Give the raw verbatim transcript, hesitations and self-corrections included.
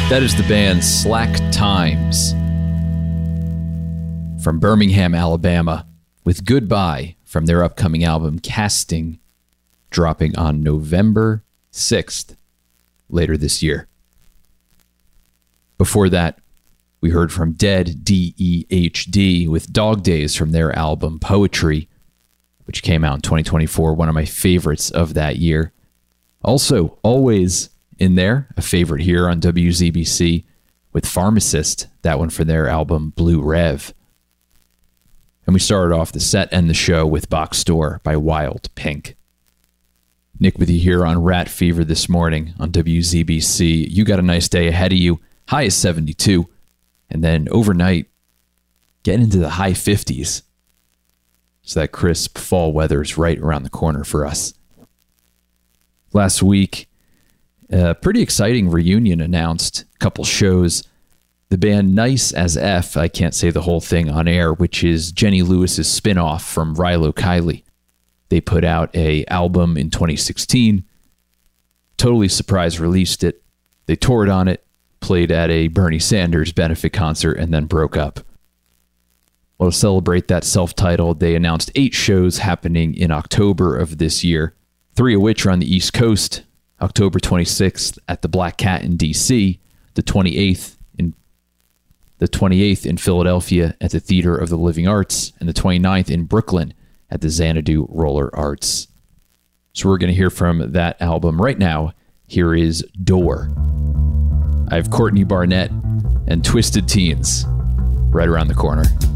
That is the band Slack Times from Birmingham, Alabama, with Goodbye from their upcoming album Casting, dropping on November sixth later this year. Before that, we heard from Dead, D E H D, with Dog Days from their album Poetry, which came out in twenty twenty-four, one of my favorites of that year. Also, always in there, a favorite here on W Z B C, with Pharmacist, that one for their album Blue Rev. And we started off the set and the show with Box Store by Wild Pink. Nick with you here on Rat Fever this morning on W Z B C. You got a nice day ahead of you. High is seventy-two. And then overnight, getting into the high fifties. So that crisp fall weather is right around the corner for us. Last week, a pretty exciting reunion announced. A couple shows. The band Nice as F, I can't say the whole thing on air, which is Jenny Lewis's spinoff from Rilo Kiley. They put out a album in twenty sixteen. Totally surprise released it. They toured on it, played at a Bernie Sanders benefit concert, and then broke up. Well, to celebrate that self-titled, they announced eight shows happening in October of this year, three of which are on the East Coast. October twenty-sixth at the Black Cat in D C, the twenty-eighth in the twenty-eighth in Philadelphia at the Theater of the Living Arts, and the twenty-ninth in Brooklyn at the Xanadu Roller Arts. So we're going to hear from that album right now. Here is Door. I have Courtney Barnett and Twisted Teens right around the corner.